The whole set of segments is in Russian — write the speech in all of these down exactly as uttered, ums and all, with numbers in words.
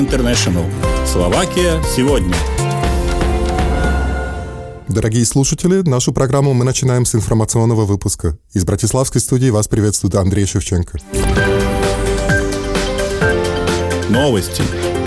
International. Словакия сегодня. Дорогие слушатели, нашу программу мы начинаем с информационного выпуска. Из Братиславской студии вас приветствует Андрей Шевченко. Новости.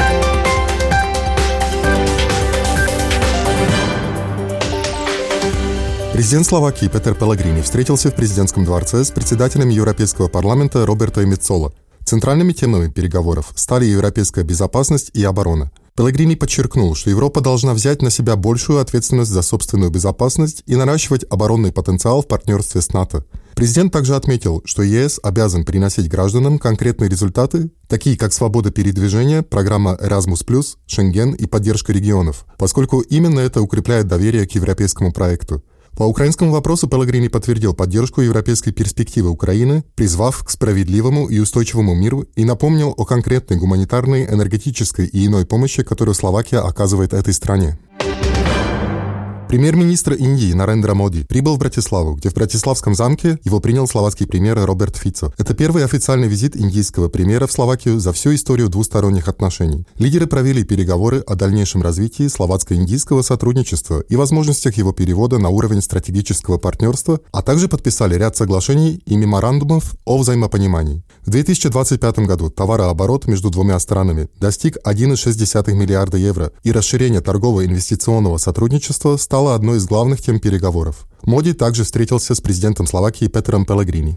Президент Словакии Петер Пелегрини встретился в президентском дворце с председателем Европейского парламента Роберто Мецола. Центральными темами переговоров стали европейская безопасность и оборона. Пелегрини подчеркнул, что Европа должна взять на себя большую ответственность за собственную безопасность и наращивать оборонный потенциал в партнерстве с НАТО. Президент также отметил, что ЕС обязан приносить гражданам конкретные результаты, такие как свобода передвижения, программа Erasmus плюс, Шенген и поддержка регионов, поскольку именно это укрепляет доверие к европейскому проекту. По украинскому вопросу Пелегрини подтвердил поддержку европейской перспективы Украины, призвав к справедливому и устойчивому миру и напомнил о конкретной гуманитарной, энергетической и иной помощи, которую Словакия оказывает этой стране. Премьер-министр Индии Нарендра Моди прибыл в Братиславу, где в Братиславском замке его принял словацкий премьер Роберт Фицо. Это первый официальный визит индийского премьера в Словакию за всю историю двусторонних отношений. Лидеры провели переговоры о дальнейшем развитии словацко-индийского сотрудничества и возможностях его перевода на уровень стратегического партнерства, а также подписали ряд соглашений и меморандумов о взаимопонимании. В две тысячи двадцать пятом году товарооборот между двумя странами достиг один целых шесть десятых миллиарда евро, и расширение торгово-инвестиционного сотрудничества стало одной из главных тем переговоров. Моди также встретился с президентом Словакии Петером Пелегрини.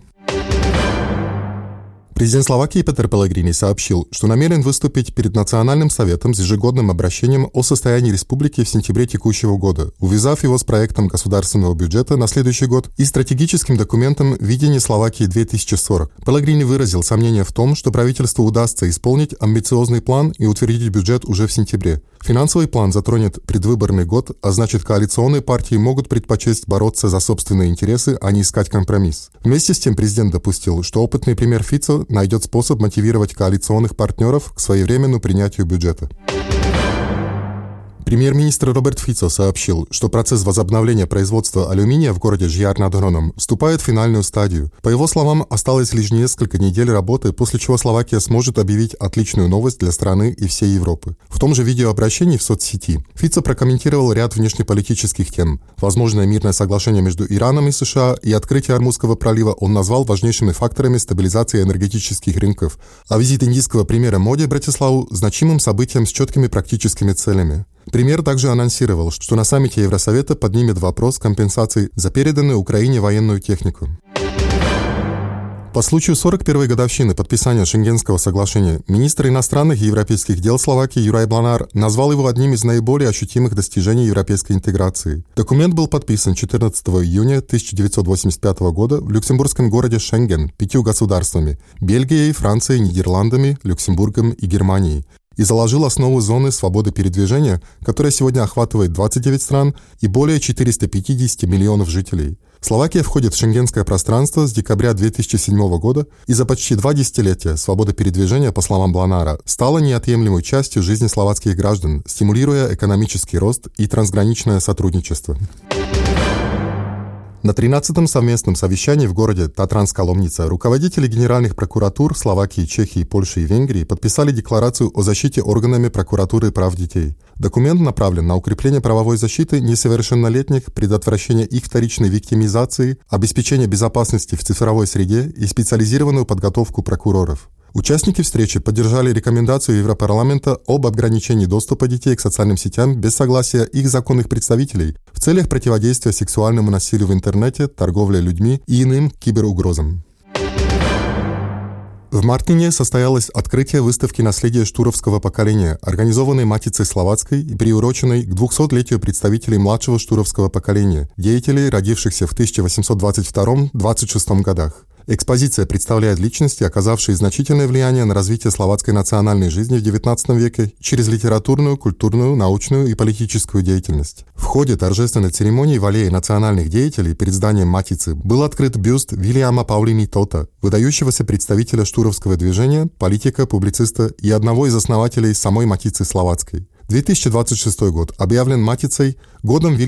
Президент Словакии Петер Пелегрини сообщил, что намерен выступить перед Национальным советом с ежегодным обращением о состоянии республики в сентябре текущего года, увязав его с проектом государственного бюджета на следующий год и стратегическим документом «Видение Словакии две тысячи сорок». Пелегрини выразил сомнение в том, что правительству удастся исполнить амбициозный план и утвердить бюджет уже в сентябре. Финансовый план затронет предвыборный год, а значит, коалиционные партии могут предпочесть бороться за собственные интересы, а не искать компромисс. Вместе с тем президент допустил, что опытный премьер Фицо найдет способ мотивировать коалиционных партнеров к своевременному принятию бюджета. Премьер-министр Роберт Фицо сообщил, что процесс возобновления производства алюминия в городе Жияр над Hronom вступает в финальную стадию. По его словам, осталось лишь несколько недель работы, после чего Словакия сможет объявить отличную новость для страны и всей Европы. В том же видеообращении в соцсети Фицо прокомментировал ряд внешнеполитических тем. Возможное мирное соглашение между Ираном и США и открытие Ормузского пролива он назвал важнейшими факторами стабилизации энергетических рынков, а визит индийского премьера Моди в Братиславу – значимым событием с четкими практическими целями. Премьер также анонсировал, что на саммите Евросовета поднимет вопрос компенсации за переданную Украине военную технику. По случаю сорок первой годовщины подписания Шенгенского соглашения министр иностранных и европейских дел Словакии Юрай Бланар назвал его одним из наиболее ощутимых достижений европейской интеграции. Документ был подписан четырнадцатого июня тысяча девятьсот восемьдесят пятого года в люксембургском городе Шенген пятью государствами – Бельгией, Францией, Нидерландами, Люксембургом и Германией, и заложил основу зоны свободы передвижения, которая сегодня охватывает двадцать девять стран и более четыреста пятьдесят миллионов жителей. Словакия входит в шенгенское пространство с декабря две тысячи седьмого года, и за почти два десятилетия свобода передвижения, по словам Бланара, стала неотъемлемой частью жизни словацких граждан, стимулируя экономический рост и трансграничное сотрудничество. На тринадцатом совместном совещании в городе Татранска-Ломница руководители генеральных прокуратур Словакии, Чехии, Польши и Венгрии подписали декларацию о защите органами прокуратуры прав детей. Документ направлен на укрепление правовой защиты несовершеннолетних, предотвращение их вторичной виктимизации, обеспечение безопасности в цифровой среде и специализированную подготовку прокуроров. Участники встречи поддержали рекомендацию Европарламента об ограничении доступа детей к социальным сетям без согласия их законных представителей в целях противодействия сексуальному насилию в интернете, торговле людьми и иным киберугрозам. В Мартине состоялось открытие выставки наследия штуровского поколения, организованной Матицей Словацкой и приуроченной к двухсотлетию представителей младшего штуровского поколения, деятелей, родившихся в тысяча восемьсот двадцать втором — двадцать шестом годах. Экспозиция представляет личности, оказавшие значительное влияние на развитие словацкой национальной жизни в девятнадцатом веке через литературную, культурную, научную и политическую деятельность. В ходе торжественной церемонии в аллее национальных деятелей перед зданием Матицы был открыт бюст Вильяма Паулини Тота, выдающегося представителя штуровского движения, политика, публициста и одного из основателей самой Матицы Словацкой. две тысячи двадцать шестой год объявлен Матицей годом